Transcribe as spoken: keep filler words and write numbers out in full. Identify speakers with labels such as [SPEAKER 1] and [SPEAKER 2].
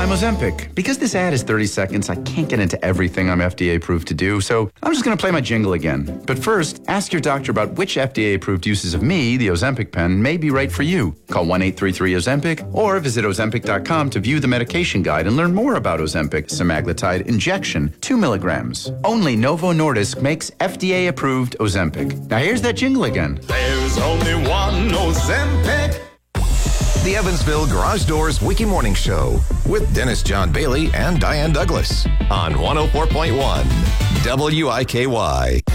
[SPEAKER 1] I'm Ozempic. Because this ad is thirty seconds, I can't get into everything I'm F D A approved to do, so I'm just going to play my jingle again. But first, ask your doctor about which F D A approved uses of me, the Ozempic pen, may be right for you. Call one eight three three Ozempic or visit Ozempic dot com to view the medication guide and learn more about Ozempic semaglutide injection, two milligrams. Only Novo Nordisk makes F D A approved Ozempic. Now here's that jingle again.
[SPEAKER 2] There's only one Ozempic.
[SPEAKER 3] The Evansville Garage Doors Wiki Morning Show with Dennis John Bailey and Diane Douglas on one oh four point one W I K Y.